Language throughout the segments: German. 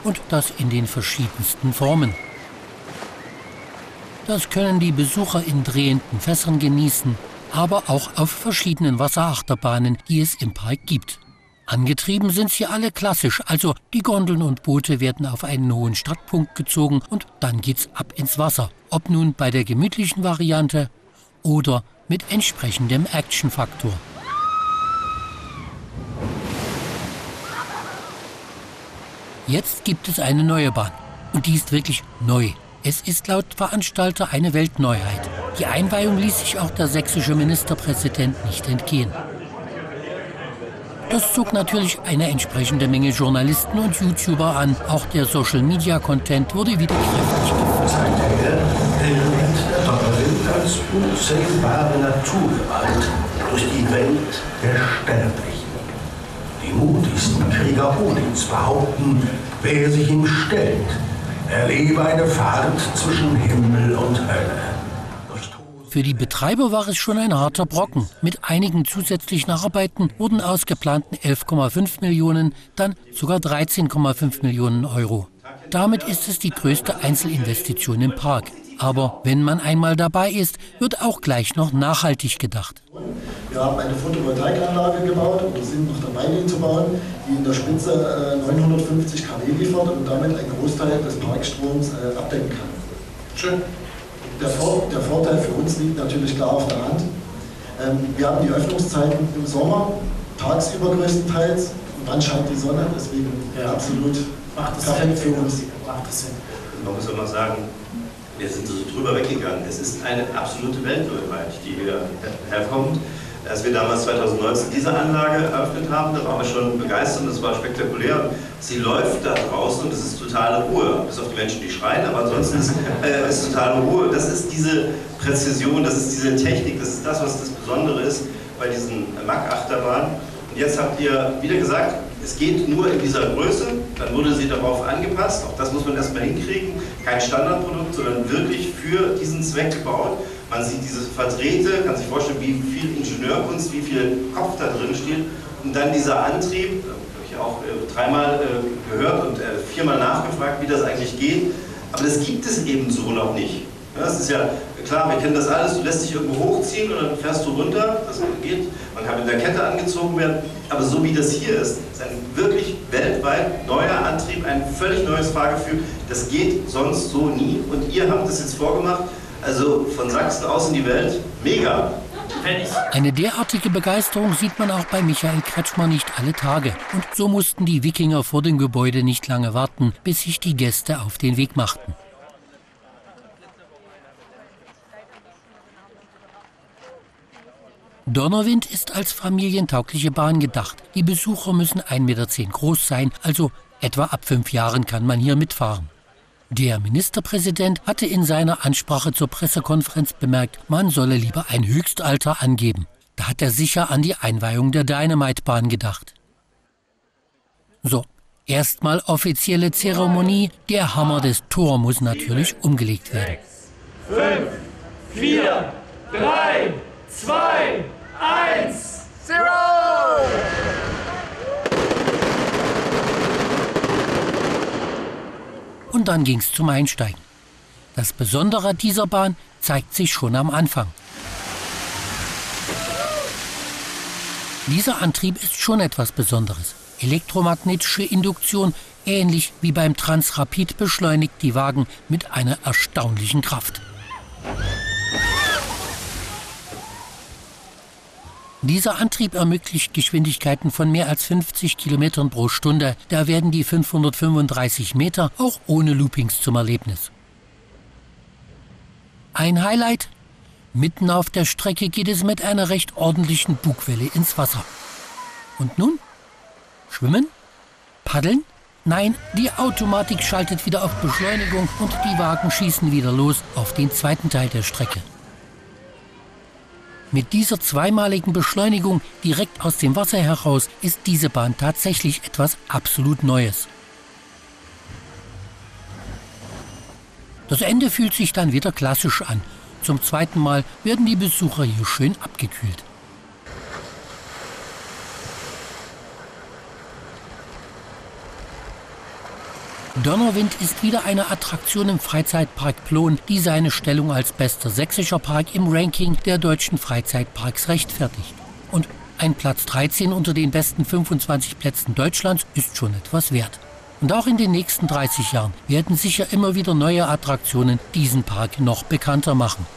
und das in den verschiedensten Formen. Das können die Besucher in drehenden Fässern genießen, aber auch auf verschiedenen Wasserachterbahnen, die es im Park gibt. Angetrieben sind sie alle klassisch, also die Gondeln und Boote werden auf einen hohen Startpunkt gezogen und dann geht's ab ins Wasser. Ob nun bei der gemütlichen Variante oder mit entsprechendem Actionfaktor. Jetzt gibt es eine neue Bahn und die ist wirklich neu. Es ist laut Veranstalter eine Weltneuheit. Die Einweihung ließ sich auch der sächsische Ministerpräsident nicht entgehen. Das zog natürlich eine entsprechende Menge Journalisten und YouTuber an. Auch der Social-Media-Content wurde wieder kräftig gefördert. Der Donnerwind als unzählbare Naturgewalt durch die Welt der Sterblichen. Die mutigsten Krieger Odins behaupten, wer sich ihm stellt, erlebe eine Fahrt zwischen Himmel und Hölle. Für die Betreiber war es schon ein harter Brocken. Mit einigen zusätzlichen Arbeiten wurden aus geplanten 11,5 Millionen dann sogar 13,5 Millionen Euro. Damit ist es die größte Einzelinvestition im Park. Aber wenn man einmal dabei ist, wird auch gleich noch nachhaltig gedacht. Wir haben eine Photovoltaikanlage gebaut oder sind noch dabei, die zu bauen, die in der Spitze 950 kW liefert und damit einen Großteil des Parkstroms abdecken kann. Schön. Der Vorteil für uns liegt natürlich klar auf der Hand. Wir haben die Öffnungszeiten im Sommer, tagsüber größtenteils, und dann scheint die Sonne, deswegen absolut perfekt für uns. Man muss immer sagen, wir sind so drüber weggegangen. Es ist eine absolute Weltneuheit, die hier herkommt. Als wir damals 2019 diese Anlage eröffnet haben, da waren wir schon begeistert und das war spektakulär. Sie läuft da draußen und es ist totale Ruhe, bis auf die Menschen, die schreien, aber ansonsten ist es totale Ruhe. Das ist diese Präzision, das ist diese Technik, das ist das, was das Besondere ist bei diesen Mack-Achterbahnen. Und jetzt habt ihr wieder gesagt, es geht nur in dieser Größe, dann wurde sie darauf angepasst, auch das muss man erstmal hinkriegen, kein Standardprodukt, sondern wirklich für diesen Zweck gebaut. Man sieht diese Verdrehte, kann sich vorstellen, wie viel Ingenieurkunst, wie viel Kopf da drin steht. Und dann dieser Antrieb, habe ich auch dreimal gehört und viermal nachgefragt, wie das eigentlich geht. Aber das gibt es eben so noch nicht. Ja, das ist ja klar, wir kennen das alles, du lässt dich irgendwo hochziehen und dann fährst du runter, das geht. Man kann mit der Kette angezogen werden. Aber so wie das hier ist ein wirklich weltweit neuer Antrieb, ein völlig neues Fahrgefühl. Das geht sonst so nie. Und ihr habt das jetzt vorgemacht. Also von Sachsen aus in die Welt, mega. Eine derartige Begeisterung sieht man auch bei Michael Kretschmer nicht alle Tage. Und so mussten die Wikinger vor dem Gebäude nicht lange warten, bis sich die Gäste auf den Weg machten. Donnerwind ist als familientaugliche Bahn gedacht. Die Besucher müssen 1,10 Meter groß sein, also etwa ab 5 Jahren kann man hier mitfahren. Der Ministerpräsident hatte in seiner Ansprache zur Pressekonferenz bemerkt, man solle lieber ein Höchstalter angeben. Da hat er sicher an die Einweihung der Dynamite-Bahn gedacht. So, erstmal offizielle Zeremonie. Der Hammer des Tor muss natürlich umgelegt werden. 5, 4, 3, 2, 1, 0! Und dann ging's zum Einsteigen. Das Besondere dieser Bahn zeigt sich schon am Anfang. Dieser Antrieb ist schon etwas Besonderes. Elektromagnetische Induktion, ähnlich wie beim Transrapid, beschleunigt die Wagen mit einer erstaunlichen Kraft. Dieser Antrieb ermöglicht Geschwindigkeiten von mehr als 50 Kilometern pro Stunde. Da werden die 535 Meter auch ohne Loopings zum Erlebnis. Ein Highlight: Mitten auf der Strecke geht es mit einer recht ordentlichen Bugwelle ins Wasser. Und nun? Schwimmen? Paddeln? Nein, die Automatik schaltet wieder auf Beschleunigung und die Wagen schießen wieder los auf den zweiten Teil der Strecke. Mit dieser zweimaligen Beschleunigung direkt aus dem Wasser heraus ist diese Bahn tatsächlich etwas absolut Neues. Das Ende fühlt sich dann wieder klassisch an. Zum zweiten Mal werden die Besucher hier schön abgekühlt. Donnerwind ist wieder eine Attraktion im Freizeitpark Plon, die seine Stellung als bester sächsischer Park im Ranking der deutschen Freizeitparks rechtfertigt. Und ein Platz 13 unter den besten 25 Plätzen Deutschlands ist schon etwas wert. Und auch in den nächsten 30 Jahren werden sicher immer wieder neue Attraktionen diesen Park noch bekannter machen.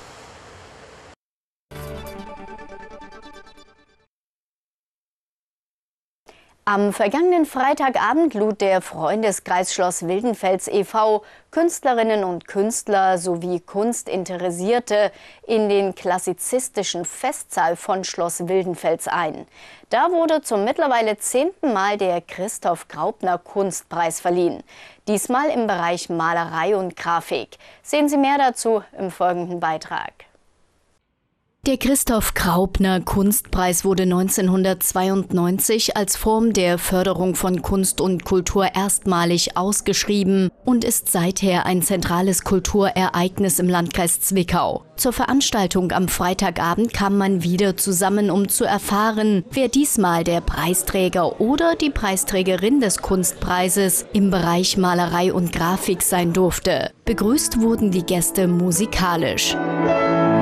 Am vergangenen Freitagabend lud der Freundeskreis Schloss Wildenfels e.V. Künstlerinnen und Künstler sowie Kunstinteressierte in den klassizistischen Festsaal von Schloss Wildenfels ein. Da wurde zum mittlerweile 10. Mal der Christoph Graupner Kunstpreis verliehen. Diesmal im Bereich Malerei und Grafik. Sehen Sie mehr dazu im folgenden Beitrag. Der Christoph Graupner Kunstpreis wurde 1992 als Form der Förderung von Kunst und Kultur erstmalig ausgeschrieben und ist seither ein zentrales Kulturereignis im Landkreis Zwickau. Zur Veranstaltung am Freitagabend kam man wieder zusammen, um zu erfahren, wer diesmal der Preisträger oder die Preisträgerin des Kunstpreises im Bereich Malerei und Grafik sein durfte. Begrüßt wurden die Gäste musikalisch.